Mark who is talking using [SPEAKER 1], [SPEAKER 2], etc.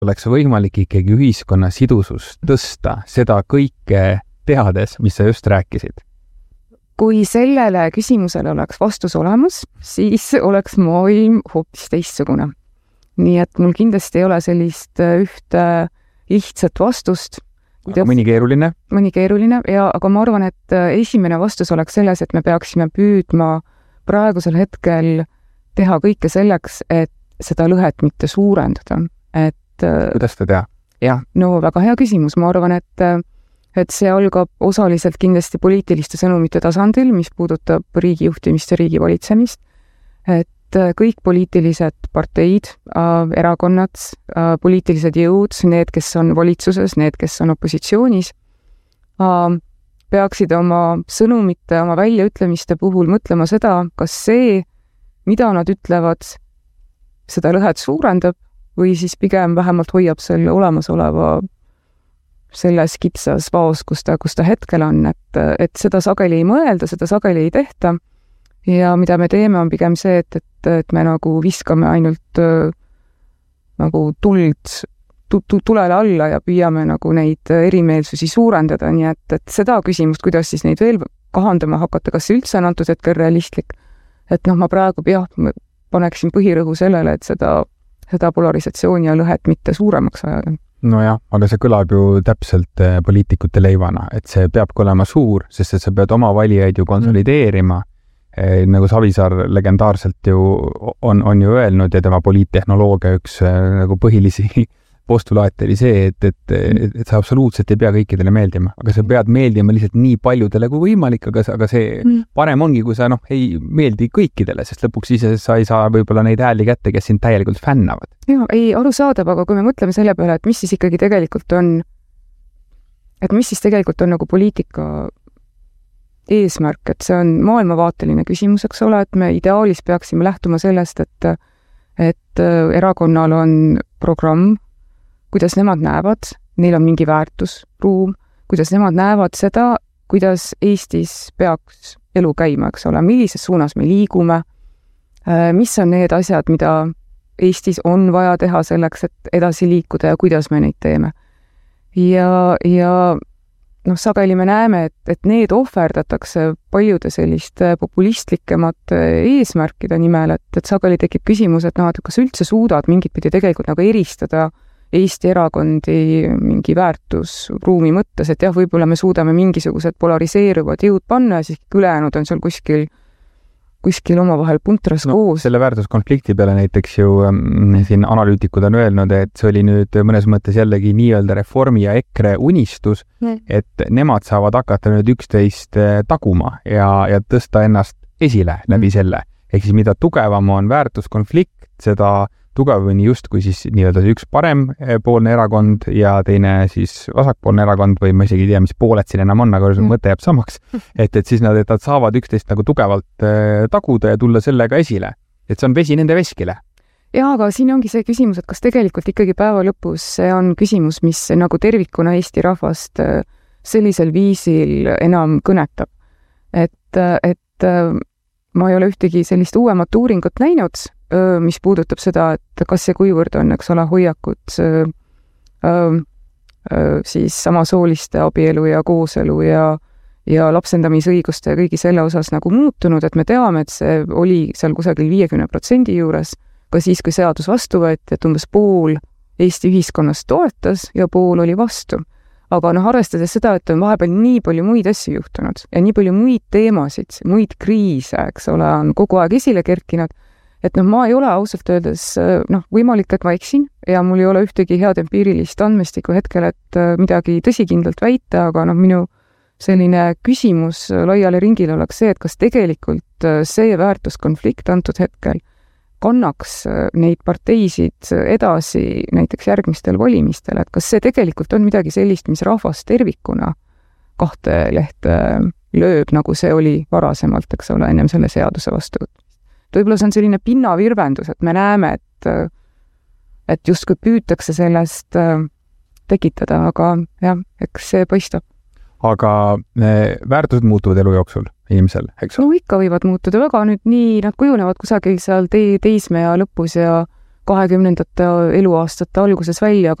[SPEAKER 1] oleks võimalik ikkagi ühiskonna sidusust tõsta, seda kõike teades, mis sa just rääkisid?
[SPEAKER 2] Kui sellele küsimusele oleks vastus olemas, siis oleks maailm hoopis teistsugune. Nii et mul kindlasti ei ole sellist ühte lihtsat vastust.
[SPEAKER 1] Mõni keeruline?
[SPEAKER 2] Mõni keeruline, aga ma arvan, et esimene vastus oleks selles, et me peaksime püüdma praegusel hetkel teha kõike selleks, et seda lõhet mitte suurendada.
[SPEAKER 1] Kuidas ta teha?
[SPEAKER 2] Jah, no väga hea küsimus. Ma arvan, et see algab osaliselt kindlasti poliitiliste sõnumite tasandil, mis puudutab riigi juhtimist ja riigi valitsemist. Et kõik poliitilised parteid, erakonnad, poliitilised jõud, need, kes on valitsuses, need, kes on opositsioonis, peaksid oma sõnumite, oma väljaütlemiste puhul mõtlema seda, kas see, mida nad ütlevad, seda lõhet suurendab või siis pigem vähemalt hoiab selle olemasoleva selles kitsas vaos, kus ta hetkel on, et seda sageli ei mõelda, seda sageli ei tehta ja mida me teeme, on pigem see, et me nagu viskame ainult nagu tulele alla ja püüame nagu neid erimeelsusi suurendada, nii et seda küsimust, kuidas siis neid veel kahandama hakata, kas see üldse on antud hetkel realistlik, et ma praegu paneksin põhirõhu sellele, et seda polarisatsiooni ja lõhet mitte suuremaks ajada.
[SPEAKER 1] Nojah, aga see kõlab ju täpselt poliitikute leivana, et see peabki olema suur, sest et sa pead oma valijaid ju konsolideerima, nagu Savisaar legendaarselt ju on ju öelnud ja tema poliittehnoloogia üks nagu põhilisi postulaate oli see, et sa absoluutselt ei pea kõikidele meeldima, aga sa pead meeldima lihtsalt nii paljudele kui võimalik, aga see parem ongi, kui sa ei meeldi kõikidele, sest lõpuks ise sa ei saa võib-olla neid hääli kätte, kes sind täielikult fännavad.
[SPEAKER 2] Jaa, ei arusaadav, aga kui me mõtleme selle peale, et mis siis ikkagi tegelikult on, nagu poliitika eesmärk, et see on maailmavaateline küsimus, eks ole, et me ideaalis peaksime lähtuma sellest, et erakonnal on programm, kuidas nemad näevad, neil on mingi väärtusruum, kuidas nemad näevad seda, kuidas Eestis peaks elu käima, eks ole, millises suunas me liigume, mis on need asjad, mida Eestis on vaja teha selleks, et edasi liikuda ja kuidas me neid teeme. Ja sageli me näeme, et need ohverdatakse paljude selliste populistlikemate eesmärkide nimel, et sageli tekib küsimus, et kas üldse suudad mingit pidi tegelikult nagu eristada Eesti erakondi mingi väärtusruumi mõttes, et jah, võib-olla me suudame mingisugused polariseeruvad jõud panna ja siis ülejäänud on seal kuskil omavahel puntras koos.
[SPEAKER 1] Selle väärtuskonflikti peale näiteks ju siin analüütikud on öelnud, et see oli nüüd mõnes mõttes jällegi nii-öelda Reformi ja EKRE unistus, et nemad saavad hakata nüüd üksteist taguma ja tõsta ennast esile läbi selle. Ehk siis mida tugevam on väärtuskonflikt, seda tugevamini justkui siis nii-öelda üks parempoolne erakond ja teine siis vasakpoolne erakond või ma isegi ei tea, mis pooled siin enam on, aga mõte jääb samaks, et siis nad saavad üksteist nagu tugevalt taguda ja tulla sellega esile. Et see on vesi nende veskile.
[SPEAKER 2] Jaa, aga siin ongi see küsimus, et kas tegelikult ikkagi päeva lõpus see on küsimus, mis nagu tervikuna Eesti rahvast sellisel viisil enam kõnetab. Et ma ei ole ühtegi sellist uuemat uuringut näinud, mis puudutab seda, et kas see kuivõrd on, eks ole, hoiakud siis samasooliste abielu ja kooselu ja lapsendamisõiguste ja kõigi selle osas nagu muutunud, et me teame, et see oli seal kusagil 50% juures, ka siis, kui seadus vastu võeti, et umbes pool Eesti ühiskonnast toetas ja pool oli vastu. Aga arvestades seda, et on vahepeal nii palju muid asju juhtunud ja nii palju muid teemasid, muid kriise, eks ole, on kogu aeg esile kerkinud, et ma ei ole ausalt öeldes, võimalik, et ma eksin ja mul ei ole ühtegi head empiirilist andmestikku hetkel, et midagi tõsikindlalt väita, aga minu selline küsimus laiale ringile oleks see, et kas tegelikult see väärtuskonflikt antud hetkel kannaks neid parteisid edasi näiteks järgmistel valimistel, et kas see tegelikult on midagi sellist, mis rahvast tervikuna kahte lehte lööb, nagu see oli varasemalt, eks ole, ennem selle seaduse vastuvõtmist. Võib-olla see on selline pinnavirvendus, et me näeme, et justkui püütakse sellest tekitada, aga jah, eks see paistab.
[SPEAKER 1] Aga väärtused muutuvad elu jooksul inimesel, eks?
[SPEAKER 2] No ikka võivad muutuda väga nüüd nii, nad kujunevad kusagil seal teismea lõpus ja 20 eluaastate alguses välja,